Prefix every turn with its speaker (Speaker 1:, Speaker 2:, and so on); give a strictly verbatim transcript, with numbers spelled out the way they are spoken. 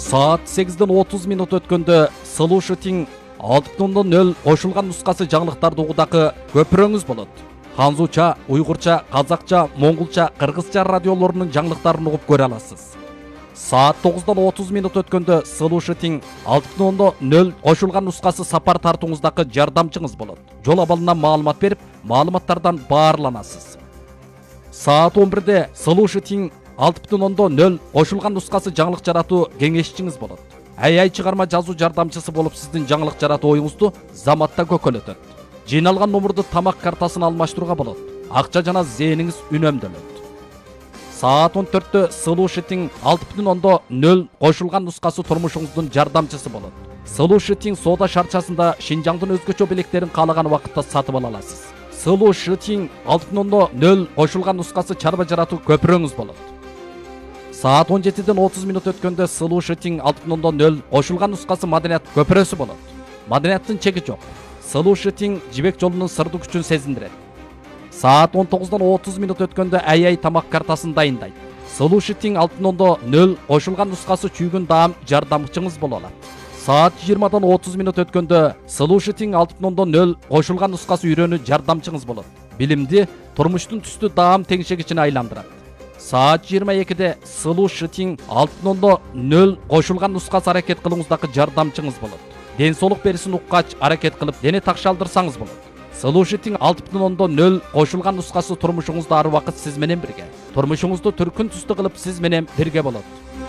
Speaker 1: Saat сегизден отуз минут өткөндө Слушатиң алты бүтүн нөл кошулган нускасы жаңылыктарды угудагы көпүрөңүз болот. Ханзуча, уйгурча, казакча, монголча, кыргызча радиолорунун жаңылыктарын угуп көрө аласыз. Saat тогуздан отуз минут өткөндө Слушатиң алты бүтүн нөл кошулган нускасы сапар тартууңуздагы жардамчыңыз болот. Жол абалынан маалымат берип, маалыматтардан баарланасыз. Saat он бирде Слушатиң алты бүтүн нөл кошулган нускасы жаңылык жаратуу кеңешчиңиз болот. Ай-ай чыгарма жазуу жардамчысы болуп сиздин жаңылык жаратуу оюңузду заматта көкөлөтөт. Жыйналган номурду тамак картасына алмаштырууга болот. Акча жана зээниңиз үнөмдөлөт. Saat он төрттө Слушатиң алты бүтүн нөл кошулган нускасы турмушуңуздун жардамчысы болот. Слушатиң соода шарчасында Шинжаңдын өзгөчө белектерин каалаган убакытта сатып ала аласыз. Слушатиң алты бүтүн нөл кошулган нускасы чарба жаратуу көпүрөңүз болот. Saat он жетиден отуз минут өткөндө Слушатиң алты бүтүн нөл кошулган нускасы маданият көпүрөсү болот. Маданияттын чеги жок. Слушатиң жибек жолунун сырдуу күчүн сезиндирет. Saat он тогуздан отуз минут өткөндө ай-ай тамак картасын дайындайт. Слушатиң алты бүтүн нөл кошулган нускасы чүйгүн даам жардамчыңыз боло алат. Saat жыйырмадан отуз минут өткөндө Слушатиң алты бүтүн нөл кошулган нускасы үйрөнүү жардамчыңыз болот. Билимди турмуштун түстүү даам теңшегичине айландырат. Saat жыйырма экиде Слушатиң алты бүтүн нөл кошулган нускасы аракет кылууңуздагы жардамчыңыз болот. Ден соолук берисин уккач аракет кылып, дене такшалдырсаңыз болот. Слушатиң алты бүтүн нөл кошулган нускасы турмушуңузда ар убакыт сиз менен бирге. Турмушуңузду түркүн түстүү кылып сиз менен бирге болот.